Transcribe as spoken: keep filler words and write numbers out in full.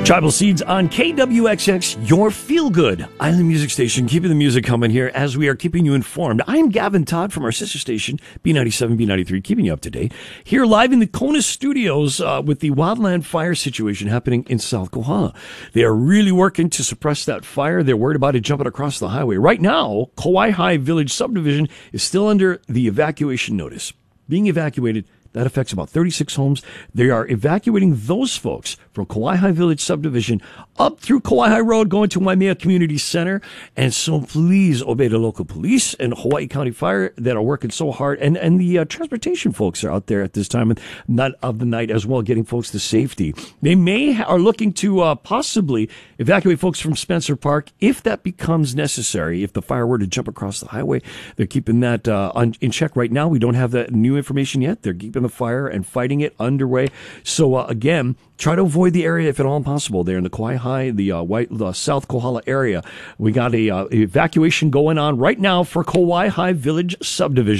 Tribal Seeds on K W X X, your feel-good island music station, keeping the music coming here as we are keeping you informed. I am Gavin Todd from our sister station, B ninety-seven, B ninety-three, keeping you up to date. Here live in the Kona studios uh, with the wildland fire situation happening in South Kohala. They are really working to suppress that fire. They're worried about it jumping across the highway. Right now, Kauai High Village subdivision is still under the evacuation notice. Being evacuated, that affects about thirty-six homes. They are evacuating those folks from Kauai High Village subdivision up through Kauai High Road going to Waimea Community Center. And so please obey the local police and Hawaii County Fire that are working so hard. And, and the uh, transportation folks are out there at this time of the night as well, getting folks to safety. They may ha- are looking to uh, possibly evacuate folks from Spencer Park if that becomes necessary. If the fire were to jump across the highway, they're keeping that uh, on, in check right now. We don't have that new information yet. They're keeping the fire and fighting it underway. So uh, again, try to avoid the area if at all possible. There in the Kauai High, the uh, white, the South Kohala area. We got a uh, evacuation going on right now for Kauai High Village subdivision.